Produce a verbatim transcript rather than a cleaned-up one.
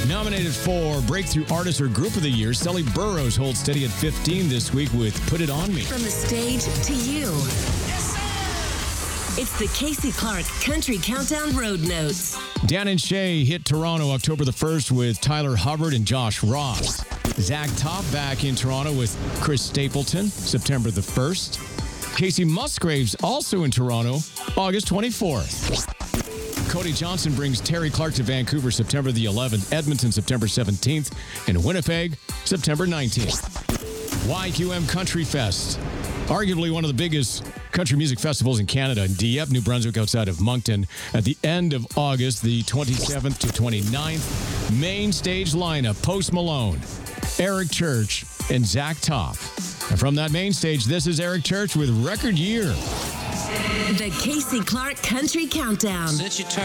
Nominated for Breakthrough Artist or Group of the Year, Sully Burrows holds steady at fifteen this week with Put It On Me. From the stage to you. It's the Casey Clark Country Countdown Road Notes. Dan and Shay hit Toronto October the first with Tyler Hubbard and Josh Ross. Zach Top back in Toronto with Chris Stapleton, September the first. Casey Musgraves also in Toronto, August twenty-fourth. Cody Johnson brings Terry Clark to Vancouver, September the eleventh. Edmonton, September seventeenth. And Winnipeg, September nineteenth. Y Q M Country Fest, arguably one of the biggest country music festivals in Canada, in Dieppe, New Brunswick, outside of Moncton. At the end of August, the twenty-seventh to twenty-ninth. Main stage lineup, Post Malone, Eric Church, and Zach Top. And from that main stage, this is Eric Church with Record Year. The Casey Clark Country Countdown. Since you turned